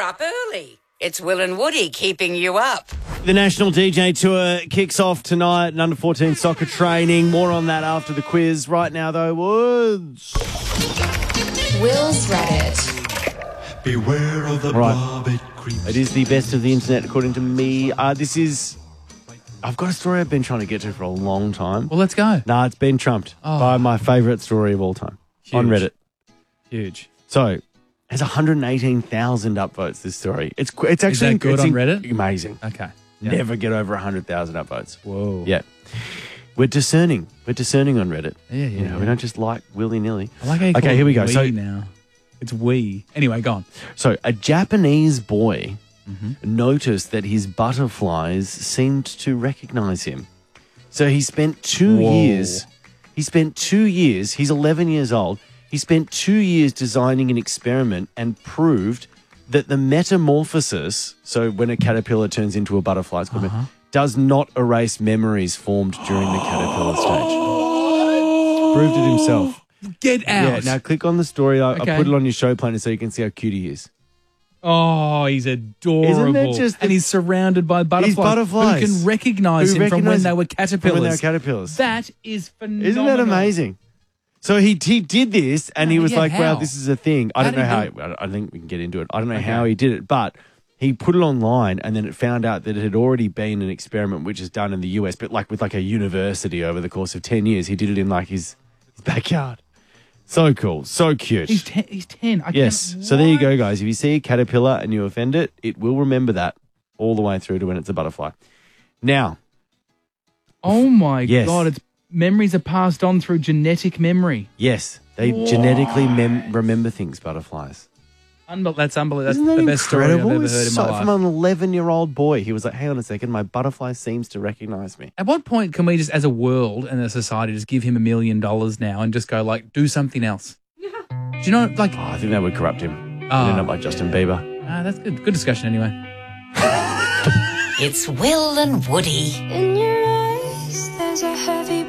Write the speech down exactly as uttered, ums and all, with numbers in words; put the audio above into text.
up early. It's Will and Woody keeping you up. The National D J Tour kicks off tonight and under fourteen soccer training. More on that after the quiz. Right now, though, Woods. Will's Reddit. Beware of the Right. blob, it creeps. It is the best of the internet, according to me. Uh, this is... I've got a story I've been trying to get to for a long time. Well, let's go. Nah, it's been trumped Oh. by my favourite story of all time on Huge. Reddit. Huge. So, it has one hundred eighteen thousand upvotes, this story. It's qu- it's actually that good it's on in- Reddit? Amazing. Okay. Never get over one hundred thousand upvotes. Whoa. Yeah. We're discerning. We're discerning on Reddit. Yeah, yeah, You know, yeah. we don't just like willy-nilly. I like how you Okay, call here it we go. we So- now. It's we. Anyway, go on. So, a Japanese boy Mm-hmm. noticed that his butterflies seemed to recognize him. So, he spent two Whoa. years. He spent two years. He's eleven years old. He spent two years designing an experiment and proved that the metamorphosis, so when a caterpillar turns into a butterfly, it's called Uh-huh. does not erase memories formed during the caterpillar stage. Proved it himself. Get out. Yeah, now click on the story. I, Okay. I put it on your show planner so you can see how cute he is. Oh, he's adorable. Isn't that just the- and he's surrounded by butterflies, butterflies. who can recognise Who him from when recognise they were from caterpillars. when they were caterpillars. That is phenomenal. Isn't that amazing? So he he did this, and he Yeah, was yeah, like, "Wow, how? this is a thing." I How don't know did how. he He, I think we can get into it. I don't know Okay. how he did it, but he put it online, and then it found out that it had already been an experiment which is done in the U S, but like with like a university over the course of ten years. He did it in like his, his backyard. So cool, so cute. He's ten. He's ten. I yes. can't- So there you go, what? guys. If you see a caterpillar and you offend it, it will remember that all the way through to when it's a butterfly. Now, Oh my Yes. god! It's memories are passed on through genetic memory. yes, they genetically mem- remember things. Butterflies. Unbel- that's unbelievable. That's Isn't that the best story I've incredible? ever It's heard in so- my life. From an eleven-year-old boy, he was like, "Hang on a second, my butterfly seems to recognize me." At what point can we just, as a world and a society, just give him a million dollars now and just go like, do something else? Do you know, like, Oh, I think that would corrupt him. Oh. End up like Justin Bieber. ah, that's good. Good discussion anyway. It's Will and Woody. In your eyes, there's a heavy